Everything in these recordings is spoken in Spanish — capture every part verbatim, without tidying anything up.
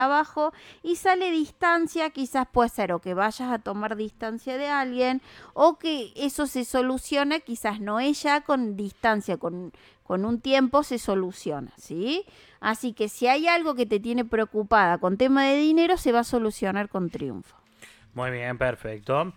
abajo y sale distancia, quizás puede ser o que vayas a tomar distancia de alguien o que eso se soluciona, quizás no ella con distancia, con, con un tiempo se soluciona, ¿sí? Así que si hay algo que te tiene preocupada con tema de dinero, se va a solucionar con triunfo. Muy bien, perfecto.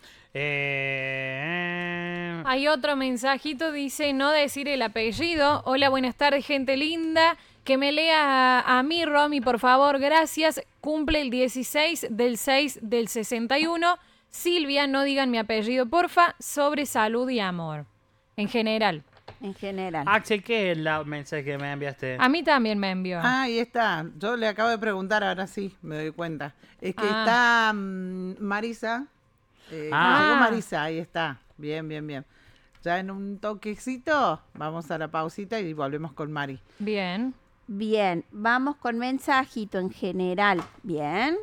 Eh... Hay otro mensajito, dice no decir el apellido. Hola, buenas tardes, gente linda. Que me lea a, a mí, Romy, por favor, gracias. Cumple el dieciséis del seis del sesenta y uno. Silvia, no digan mi apellido, porfa, sobre salud y amor. En general. En general. Axel, ¿qué es el mensaje que me enviaste? A mí también me envió. Ah, ahí está. Yo le acabo de preguntar, ahora sí, me doy cuenta. Es que Ah. está um, Marisa. Eh, Ah. Llegó Marisa, ahí está. Bien, bien, bien. Ya en un toquecito, vamos a la pausita y volvemos con Mari. Bien. Bien, vamos con mensajito en general. Bien.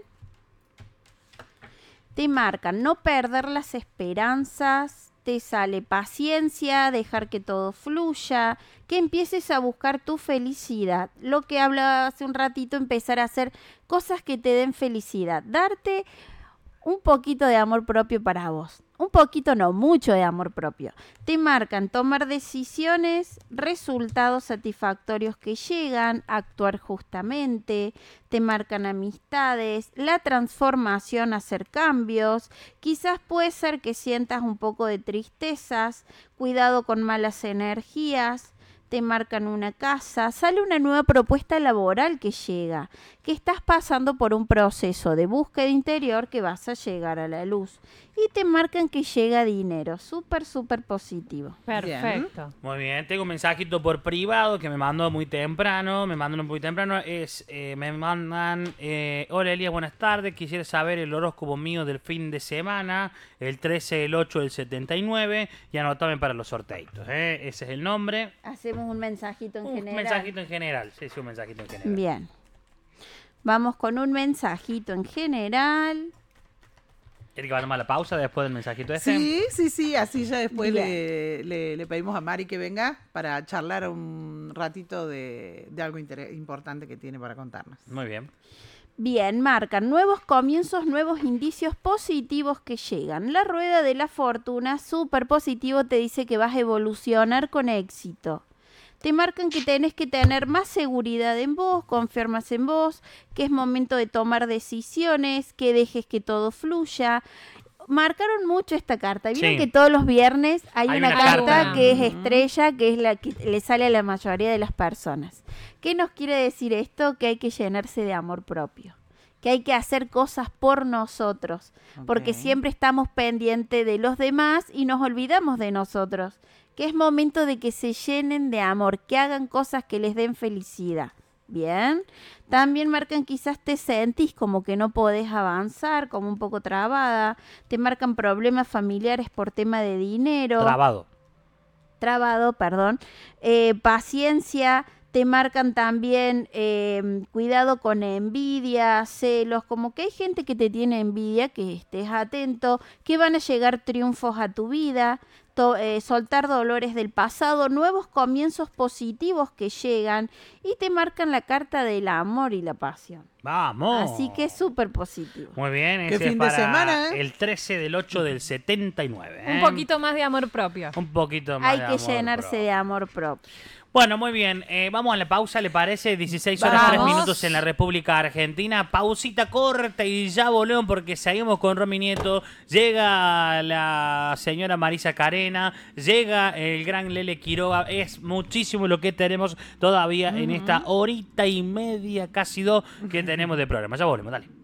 Te marcan no perder las esperanzas, te sale paciencia, dejar que todo fluya, que empieces a buscar tu felicidad. Lo que hablaba hace un ratito, empezar a hacer cosas que te den felicidad. Darte un poquito de amor propio para vos. Un poquito no, mucho de amor propio. Te marcan tomar decisiones, resultados satisfactorios que llegan, actuar justamente, te marcan amistades, la transformación, hacer cambios. Quizás puede ser que sientas un poco de tristezas, cuidado con malas energías. Te marcan una casa, sale una nueva propuesta laboral que llega, que estás pasando por un proceso de búsqueda interior que vas a llegar a la luz. Y te marcan que llega dinero, súper, súper positivo. Perfecto. Muy bien, tengo un mensajito por privado que me mandó muy temprano, me mandaron muy temprano, es, eh, me mandan, eh, hola Elías, buenas tardes, quisiera saber el horóscopo mío del fin de semana, el trece del ocho del setenta y nueve, y anotame para los sorteitos, ¿eh? Ese es el nombre. Hacemos un mensajito en Un general. mensajito en general, sí, sí, un mensajito en general. Bien. Vamos con un mensajito en general. ¿Tiene que tomar la pausa después del mensajito ese? Sí, sí, sí, así ya después Bien. le, le, le pedimos a Mari que venga para charlar un ratito de, de algo inter- importante que tiene para contarnos. Muy bien. Bien, marcan nuevos comienzos, nuevos indicios positivos que llegan. La rueda de la fortuna, súper positivo, te dice que vas a evolucionar con éxito. Te marcan que tenés que tener más seguridad en vos, confiar más en vos, que es momento de tomar decisiones, que dejes que todo fluya. Marcaron mucho esta carta. Vieron Sí. que todos los viernes hay, Hay una, una carta, carta. que es estrella, que es la que le sale a la mayoría de las personas. ¿Qué nos quiere decir esto? Que hay que llenarse de amor propio, que hay que hacer cosas por nosotros, porque Ok. siempre estamos pendientes de los demás y nos olvidamos de nosotros, que es momento de que se llenen de amor, que hagan cosas que les den felicidad. Bien, también marcan quizás te sentís como que no podés avanzar, como un poco trabada, te marcan problemas familiares por tema de dinero. Trabado. Trabado, perdón, eh, paciencia, te marcan también eh, cuidado con envidia, celos, como que hay gente que te tiene envidia, que estés atento, que van a llegar triunfos a tu vida, to- eh, soltar dolores del pasado, nuevos comienzos positivos que llegan y te marcan la carta del amor y la pasión. Vamos. Así que es súper positivo. Muy bien, Qué ese fin es de para semana, ¿eh? el trece del ocho del setenta y nueve. ¿eh? Un poquito más de amor propio. Un poquito más Hay de que amor llenarse propio. de amor propio. Bueno, muy bien. Eh, vamos a la pausa, ¿le parece? dieciséis horas tres Vamos. minutos en la República Argentina. Pausita corta y ya volvemos porque seguimos con Romy Nieto. Llega la señora Marisa Carena. Llega el gran Lele Quiroga. Es muchísimo lo que tenemos todavía en esta horita y media, casi dos, que tenemos de programa. Ya volvemos, dale.